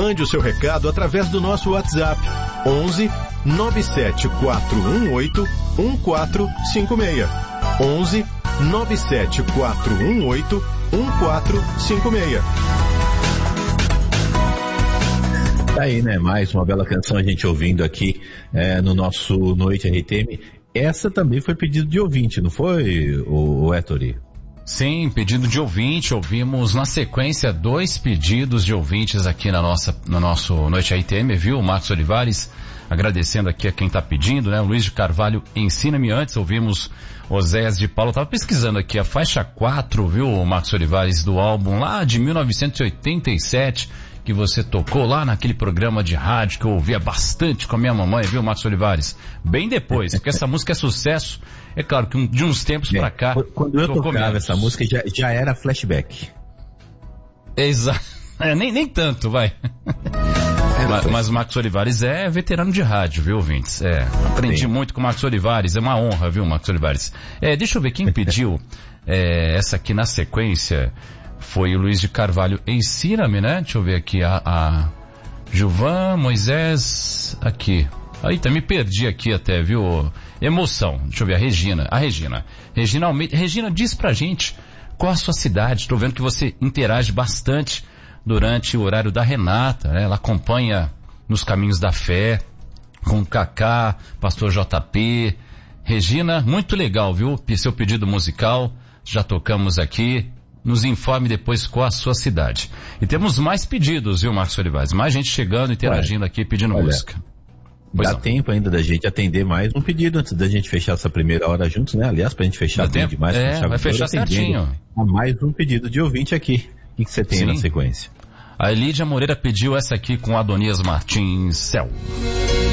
Mande o seu recado através do nosso WhatsApp 11 97418 1456. 11 97418 1456. Tá aí, né? Mais uma bela canção a gente ouvindo aqui no nosso Noite RTM. Essa também foi pedido de ouvinte, não foi, o Héctor? Sim, pedido de ouvinte. Ouvimos na sequência 2 pedidos de ouvintes aqui no nosso Noite RTM, viu? O Marcos Olivares agradecendo aqui a quem tá pedindo, né? O Luiz de Carvalho, Ensina-me. Antes ouvimos Oséias de Paula. Tava pesquisando aqui a faixa 4, viu, Marcos Olivares, do álbum lá de 1987, que você tocou lá naquele programa de rádio que eu ouvia bastante com a minha mamãe, viu, Marcos Olivares? Bem depois, porque essa música é sucesso. É claro que de uns tempos pra cá... Quando eu tocava essa música já era flashback. Exato. Nem tanto, vai. Mas o Marcos Olivares é veterano de rádio, viu, ouvintes? Aprendi muito com o Marcos Olivares, é uma honra, viu, Marcos Olivares? Deixa eu ver quem pediu essa aqui na sequência. Foi o Luiz de Carvalho, Ensina-me, né? Deixa eu ver aqui, a Gilvan, Moisés, aqui. Eita, me perdi aqui até, viu? Emoção. Deixa eu ver, a Regina. Regina Almeida. Regina, diz pra gente qual a sua cidade. Estou vendo que você interage bastante durante o horário da Renata, né? Ela acompanha nos caminhos da fé, com o Cacá, Pastor JP. Regina, muito legal, viu? Seu pedido musical, já tocamos aqui. Nos informe depois qual a sua cidade. E temos mais pedidos, viu, Marcos Olivares? Mais gente chegando, interagindo aqui, pedindo música. Dá tempo ainda da gente atender mais um pedido antes da gente fechar essa primeira hora juntos, né? Aliás, pra gente fechar bem demais. Vai fechar certinho. Mais um pedido de ouvinte aqui. O que você tem na sequência? A Elídia Moreira pediu essa aqui com Adonias Martins, Céu.